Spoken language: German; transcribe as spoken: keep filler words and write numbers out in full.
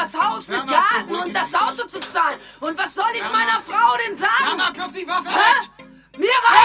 das Haus mit Garten und das Auto zu zahlen. Und was soll ich meiner Frau denn sagen? Mama, wirf die Waffe Hä? weg! Mir reicht